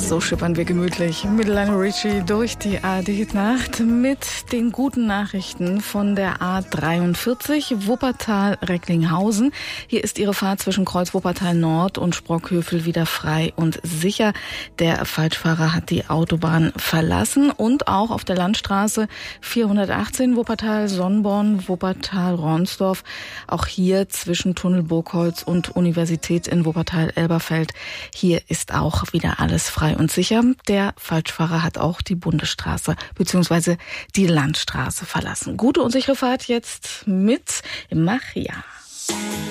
So schippern wir gemütlich mit Lionel Richie durch die ARD-Nacht mit den guten Nachrichten von der A43 Wuppertal-Recklinghausen. Hier ist Ihre Fahrt zwischen Kreuz Wuppertal Nord und Sprockhövel wieder frei und sicher. Der Falschfahrer hat die Autobahn verlassen und auch auf der Landstraße 418 Wuppertal-Sonnborn, Wuppertal-Ronsdorf. Auch hier zwischen Tunnel Burgholz und Universität in Wuppertal-Elberfeld. Hier ist auch wieder alles frei und sicher. Der Falschfahrer hat auch die Bundesstraße bzw. die Landstraße verlassen. Gute und sichere Fahrt jetzt mit Machia.